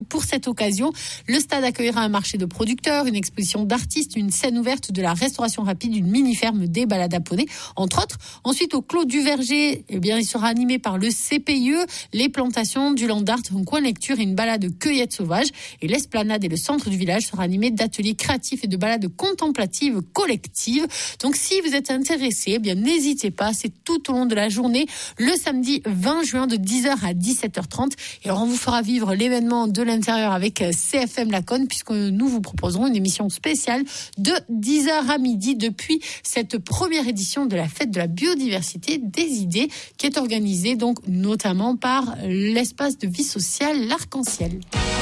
pour cette occasion, le stade accueillera un marché de producteurs, une exposition d'artistes, une scène ouverte de la restauration rapide, une mini-ferme, des balades à poney, entre autres. Ensuite, au Clos du Verger, il sera animé par le CPIE, les plantations du Land Art, un coin lecture et une balade cueillette sauvage. Et l'esplanade et le centre du village sera animé d'ateliers créatifs et de balades contemplatives collectives. Donc, si vous êtes intéressé, n'hésitez pas. C'est tout au long de la journée, le samedi 20 juin de 10h à 17h30. Et alors, on vous fera vivre l'événement de l'intérieur avec CFM Laconne, puisque nous vous proposerons une émission spéciale de 10h à midi depuis cette première édition de la fête de la biodiversité des idées qui est organisée donc notamment par l'espace de vie sociale L'Arc-en-Ciel.